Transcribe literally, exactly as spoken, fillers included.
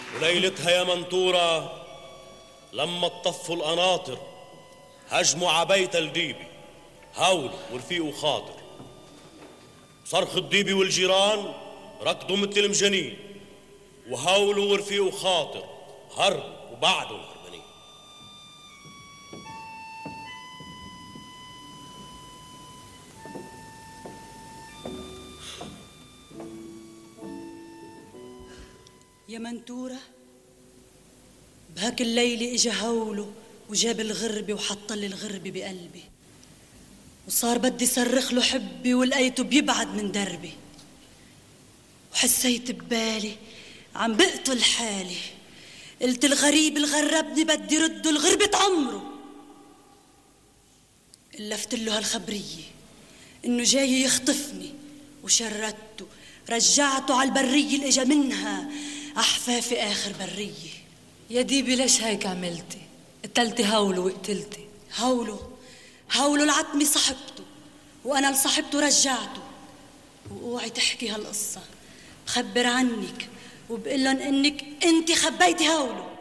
وليلتها يا منطورة لما اطفوا القناطر هجموا عبيت الديبي هول ورفيقه خاطر، صرخ الديبي والجيران ركضوا مثل المجانين، وهولوا ورفيقه خاطر هرب وبعدوا الهربانين. يا منتورة بهاك الليلة اجا هوله وجاب الغربة وحطلي الغربة بقلبي، وصار بدي صرخ له حبي ولقيته بيبعد من دربي، وحسيت ببالي عم بقتل حالي، قلت الغريب الغربني بدي رده لغربة عمره. ألفت له هالخبرية إنه جاي يخطفني وشردته، رجعته على البرية اللي اجا منها أحفافي آخر برية. يا ديبي ليش هيك عملتي؟ قتلتي هولو وقتلتي. هولو هولو العتمي صاحبته وأنا لصاحبته رجعته. واوعي تحكي هالقصة، بخبر عنك وبقلن إنك أنت خبيتي هولو.